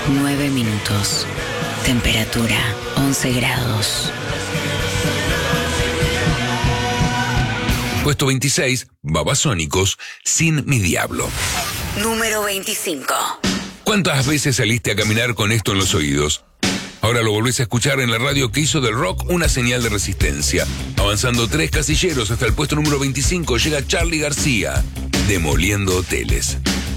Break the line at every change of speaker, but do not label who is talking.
9 minutos. Temperatura 11 grados.
Puesto 26, Babasónicos, Sin mi diablo.
Número 25.
¿Cuántas veces saliste a caminar con esto en los oídos? Ahora lo volvés a escuchar en la radio que hizo del rock una señal de resistencia. Avanzando 3 casilleros hasta el puesto número 25 llega Charly García, Demoliendo Hoteles.